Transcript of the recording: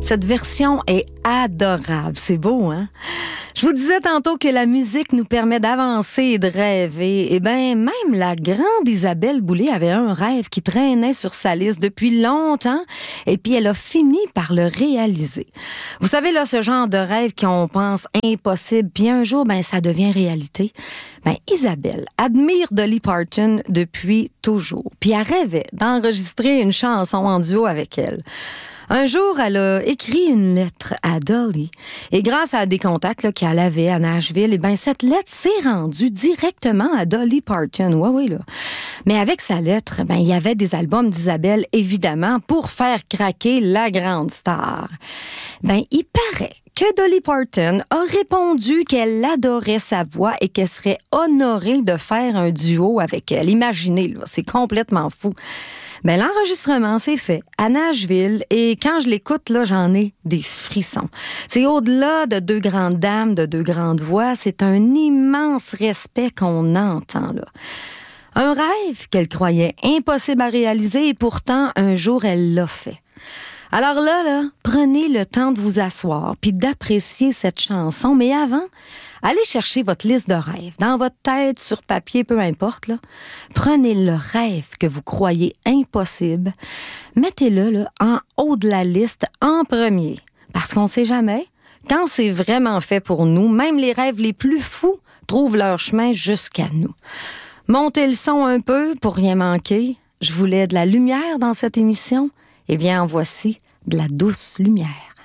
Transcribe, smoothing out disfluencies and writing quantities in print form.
Cette version est adorable. C'est beau, hein? Je vous disais tantôt que la musique nous permet d'avancer et de rêver. Eh bien, même la grande Isabelle Boulay avait un rêve qui traînait sur sa liste depuis longtemps et puis elle a fini par le réaliser. Vous savez, là, ce genre de rêve qu'on pense impossible, puis un jour, ça devient réalité. Isabelle admire Dolly Parton depuis toujours, puis elle rêvait d'enregistrer une chanson en duo avec elle. Un jour, elle a écrit une lettre à Dolly et grâce à des contacts qu'elle avait à Nashville, cette lettre s'est rendue directement à Dolly Parton. Oui, là. Mais avec sa lettre, il y avait des albums d'Isabelle, évidemment, pour faire craquer la grande star. Il paraît que Dolly Parton a répondu qu'elle adorait sa voix et qu'elle serait honorée de faire un duo avec elle. Imaginez, là, c'est complètement fou. L'enregistrement s'est fait à Nashville et quand je l'écoute, là, j'en ai des frissons. C'est au-delà de deux grandes dames, de deux grandes voix, c'est un immense respect qu'on entend, là. Un rêve qu'elle croyait impossible à réaliser et pourtant, un jour, elle l'a fait. Alors là, prenez le temps de vous asseoir puis d'apprécier cette chanson, mais avant, allez chercher votre liste de rêves. Dans votre tête, sur papier, peu importe, là. Prenez le rêve que vous croyez impossible. Mettez-le là, en haut de la liste, en premier. Parce qu'on ne sait jamais, quand c'est vraiment fait pour nous, même les rêves les plus fous trouvent leur chemin jusqu'à nous. Montez le son un peu pour rien manquer. Je voulais de la lumière dans cette émission. Eh bien, en voici de la douce lumière.